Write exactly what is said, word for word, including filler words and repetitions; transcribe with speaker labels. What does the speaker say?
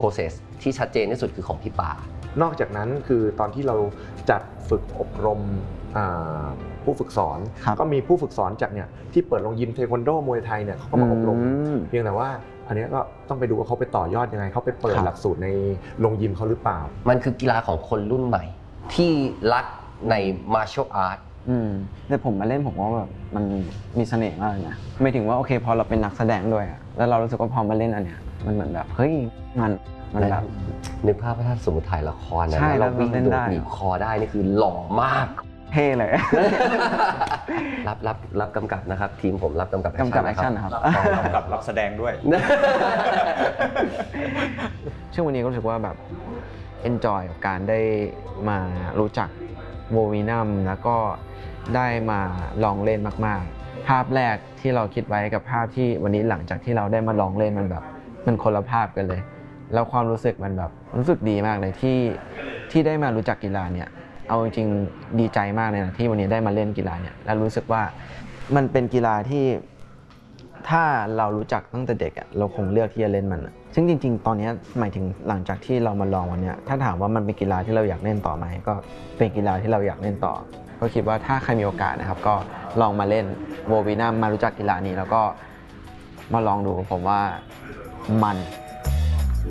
Speaker 1: process ที่ชัดเจนที่สุดคือของพี่ป่าน
Speaker 2: อกจากนั้นคือตอนที่เราจัดฝึกอบรมผู้ฝึกสอนก็มีผู้ฝึกสอนจากเนี่ยที่เปิดโรงยิมเทควันโดมวยไทยเนี่ยเขาก็มาอบรมเพียงแต่ว่าอันนี้ก็ต้องไปดูว่าเขาไปต่อยอดยังไงเขาไปเปิดหลักสูตรในโรงยิมเขาหรือเปล่า
Speaker 1: มันคือกีฬาของคนรุ่นใหม่ที่รักใน martial art
Speaker 3: อืมแต่ผมมาเล่นผมว่าแบบมันมีเสน่ห์มากเลยนะไม่ถึงว่าโอเคพอเราเป็นนักแสดงด้วยอะแล้วเรารู้สึกว่าพอมาเล่นอันเนี้ยมันเหมือนแบบเฮ้ยมันมันแบบ
Speaker 1: นึกภาพว่าถ้าสมมติถ่ายละครนะแล้วเราวิ่งโดดหนีบคอได้นี่คือหล่อมาก
Speaker 3: เท่เลย
Speaker 1: รับรับรับกำกับนะครับทีมผมรับกำกับ
Speaker 3: กำกับแอคชั่นนะครับ
Speaker 4: กำกับรับแสดงด้วย
Speaker 3: ซึ่งวันนี้ก็รู้สึกว่าแบบ enjoy กับการได้มารู้จักโววีนัมแล้วก็ได้มาลองเล่นมากๆภาพแรกที่เราคิดไว้กับภาพที่วันนี้หลังจากที่เราได้มาลองเล่นมันแบบมันคนละภาพกันเลยแล้วความรู้สึกมันแบบรู้สึกดีมากเลยที่ที่ได้มารู้จักกีฬาเนี่ยเอาจริงๆดีใจมากเลยนะที่วันนี้ได้มาเล่นกีฬาเนี่ยแล้วรู้สึกว่ามันเป็นกีฬาที่ถ้าเรารู้จักตั้งแต่เด็กอ่ะเราคงเลือกที่จะเล่นมันซึ่งจริงๆตอนนี้หมายถึงหลังจากที่เรามาลองวันนี้ถ้าถามว่ามันเป็นกีฬาที่เราอยากเล่นต่อไหมก็เป็นกีฬาที่เราอยากเล่นต่อก็คิดว่าถ้าใครมีโอกาสนะครับก็ลองมาเล่นโววีนัมมารู้จักกีฬานี้แล้วก็มาลองดูผมว่ามัน